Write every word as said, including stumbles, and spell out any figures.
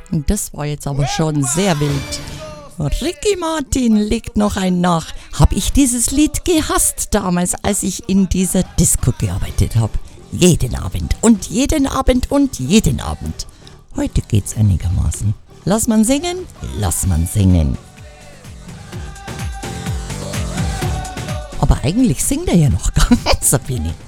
Das war jetzt aber schon sehr wild. Ricky Martin legt noch einen nach. Hab ich dieses Lied gehasst damals, als ich in dieser Disco gearbeitet habe. Jeden Abend und jeden Abend und jeden Abend. Heute geht's einigermaßen. Lass man singen, lass man singen. Aber eigentlich singt er ja noch ganz ein wenig.